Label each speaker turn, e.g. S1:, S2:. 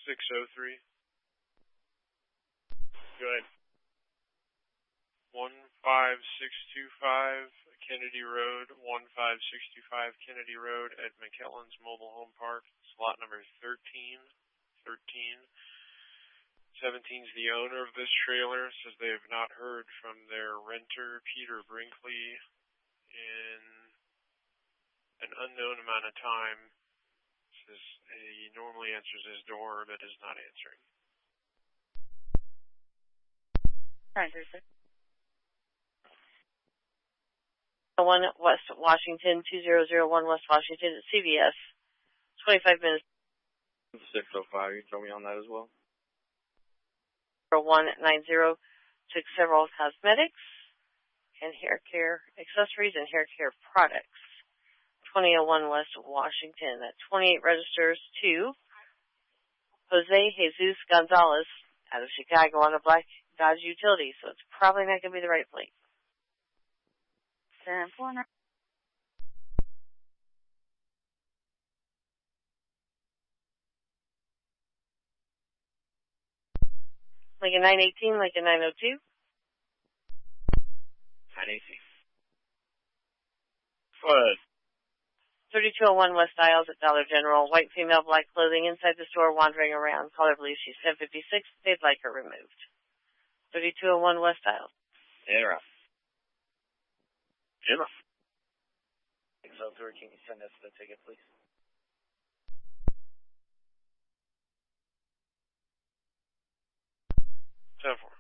S1: 603.
S2: Go ahead.
S1: 15625 Kennedy Road, 15625 Kennedy Road at McKellen's Mobile Home Park. Slot number 13. 17's the owner of this trailer. Says they have not heard from their renter, Peter Brinkley, in an unknown amount of time. Says he normally answers his door, but is not answering.
S3: Roger, sir. 1 West Washington, 2001 West Washington at CVS. 25 minutes.
S2: 605, you throw me on that as well?
S3: 190 took several cosmetics and hair care accessories and hair care products. 2001 West Washington at 28 registers to Jose Jesus Gonzalez out of Chicago on a black Dodge Utility, so it's probably not going to be the right plate. 10-4. Lincoln 918, Lincoln 902.
S2: 918. Go ahead.
S3: 3201 West Isles at Dollar General. White female, black clothing inside the store, wandering around. Caller believes she's 1056. They'd like her removed. 3201 West Isles.
S2: Yeah, right. Jimmy. 603, can you send us the ticket, please?
S1: 10-4.